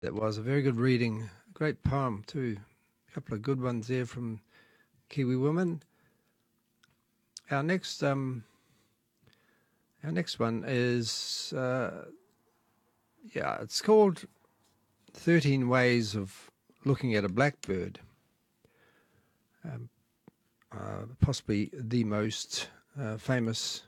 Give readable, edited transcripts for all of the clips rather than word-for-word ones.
That was a very good reading. A great poem too. A couple of good ones there from Kiwi women. Our next one is it's called 13 Ways of Looking at a Blackbird. Possibly the most famous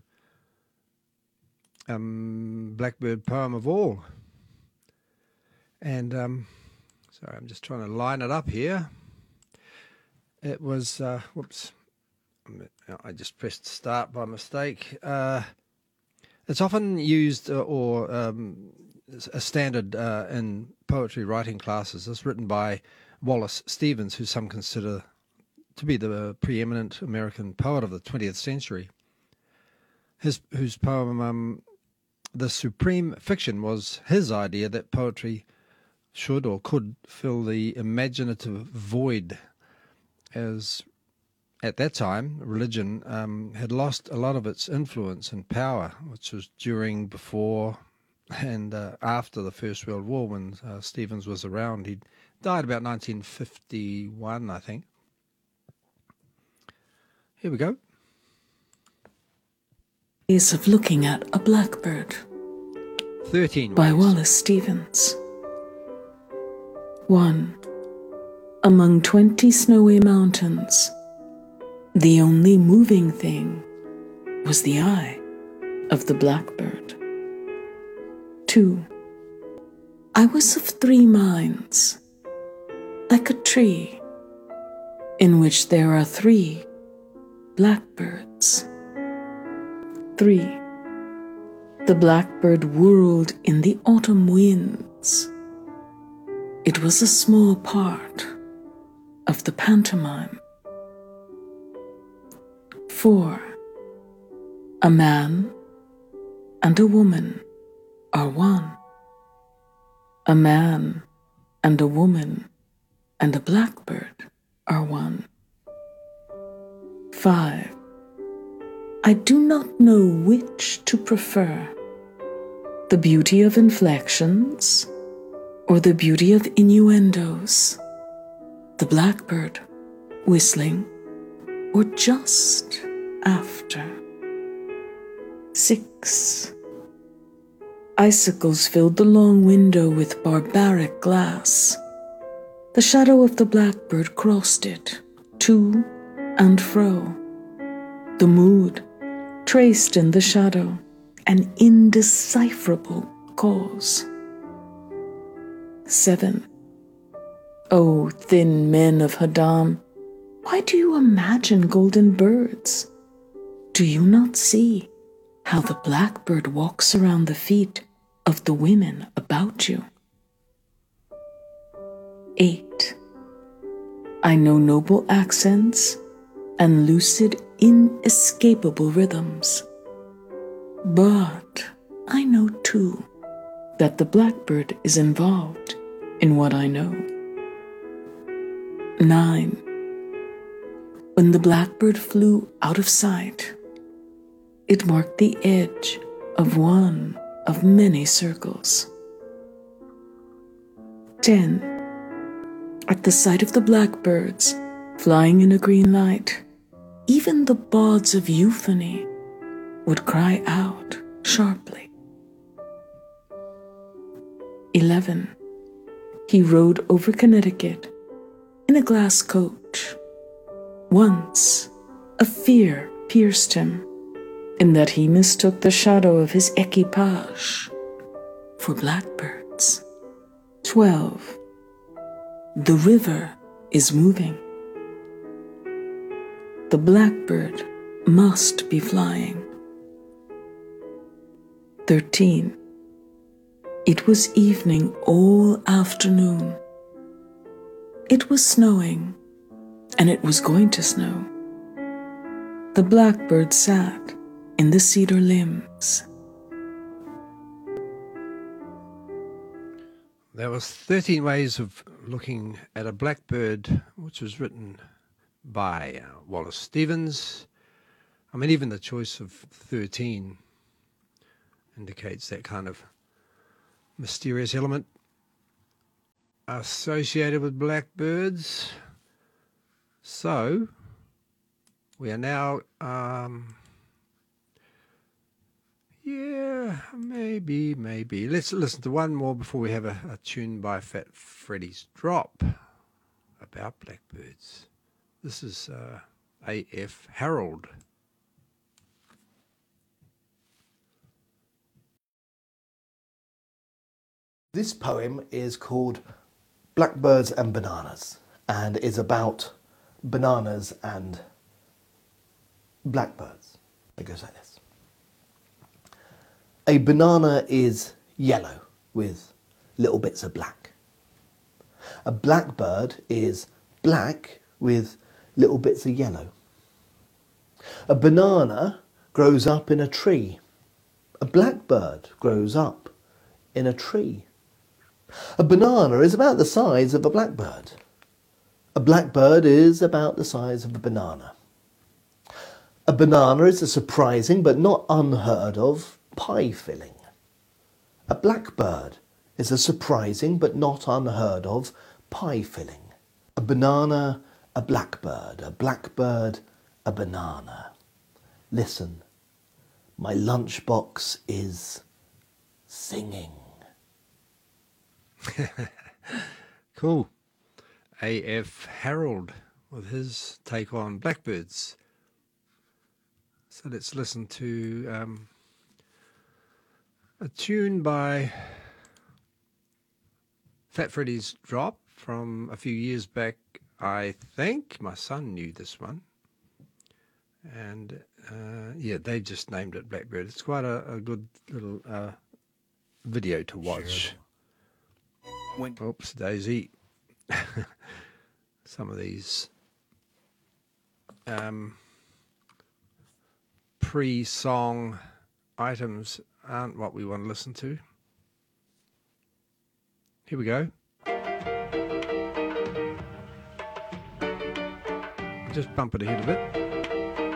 blackbird poem of all. And sorry, I'm just trying to line it up here. It was, whoops, I just pressed start by mistake. It's often used or a standard in poetry writing classes. It's written by Wallace Stevens, who some consider to be the preeminent American poet of the 20th century. Whose poem, The Supreme Fiction, was his idea that poetry should or could fill the imaginative void, as at that time religion had lost a lot of its influence and power, which was during, before, and after the First World War when Stevens was around. He died about 1951, I think. Here we go. Ways of Looking at a Blackbird 13 by ways. Wallace Stevens. 1. Among 20 snowy mountains, the only moving thing was the eye of the blackbird. 2. I was of 3 minds, like a tree in which there are 3 blackbirds. 3. The blackbird whirled in the autumn winds. It was a small part of the pantomime. 4. A man and a woman are one. A man and a woman and a blackbird are one. 5. I do not know which to prefer, the beauty of inflections or the beauty of innuendos, the blackbird whistling or just after. 6. Icicles filled the long window with barbaric glass. The shadow of the blackbird crossed it, to and fro. The mood traced in the shadow an indecipherable cause. 7. O thin men of Haddam, why do you imagine golden birds? Do you not see how the blackbird walks around the feet of the women about you? 8. I know noble accents and lucid, inescapable rhythms. But I know too that the blackbird is involved in what I know. 9. When the blackbird flew out of sight, it marked the edge of one of many circles. 10. At the sight of the blackbirds flying in a green light, even the bawds of euphony would cry out sharply. 11. He rode over Connecticut in a glass coach. Once a fear pierced him, in that he mistook the shadow of his equipage for blackbirds. 12. The river is moving. The blackbird must be flying. 13. It was evening all afternoon. It was snowing, and it was going to snow. The blackbird sat in the cedar limbs. There was 13 Ways of Looking at a Blackbird, which was written by Wallace Stevens. I mean, even the choice of 13 indicates that kind of mysterious element. associated with blackbirds. So we are now, yeah, maybe. Let's listen to one more before we have a tune by Fat Freddy's Drop about blackbirds. This is A.F. Harold. This poem is called Blackbirds and Bananas and is about bananas and blackbirds. It goes like this. A banana is yellow with little bits of black. A blackbird is black with little bits of yellow. A banana grows up in a tree. A blackbird grows up in a tree. A banana is about the size of a blackbird. A blackbird is about the size of a banana. A banana is a surprising but not unheard of pie filling. A blackbird is a surprising but not unheard of pie filling. A banana, a blackbird, a banana. Listen, my lunchbox is singing. Cool. A.F. Harold with his take on blackbirds. So let's listen to a tune by Fat Freddy's Drop from a few years back. I think my son knew this one. And yeah, they just named it Blackbird. It's quite a good little video to watch. Oops, Daisy. Some of these pre-song items aren't what we want to listen to. Here we go. Just bump it ahead a bit.